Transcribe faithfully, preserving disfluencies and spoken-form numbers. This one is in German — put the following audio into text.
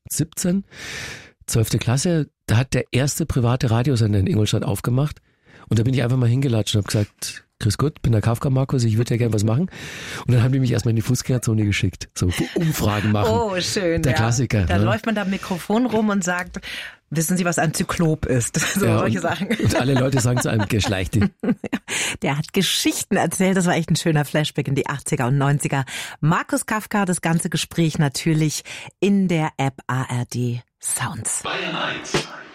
siebzehn, zwölfte Klasse, da hat der erste private Radiosender in Ingolstadt aufgemacht. Und da bin ich einfach mal hingelatscht und habe gesagt, grüß Gott, bin der Kafka Markus, ich würde ja gerne was machen. Und dann haben die mich erstmal in die Fußgängerzone geschickt. So Umfragen machen. Oh, schön. Der ja. Klassiker. Da ne? läuft man da am Mikrofon rum und sagt, wissen Sie, was ein Zyklop ist? So ja, solche und, Sachen. Und alle Leute sagen zu einem, Geschleichte. Der hat Geschichten erzählt. Das war echt ein schöner Flashback in die achtziger und neunziger. Markus Kafka, das ganze Gespräch natürlich in der App A R D Sounds. Bayern eins.